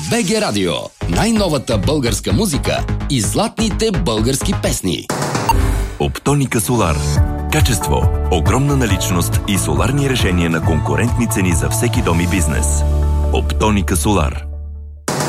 БГ Радио. Най-новата българска музика и златните български песни. Оптоника Солар. Качество, огромна наличност и соларни решения на конкурентни цени за всеки дом и бизнес. Оптоника Солар.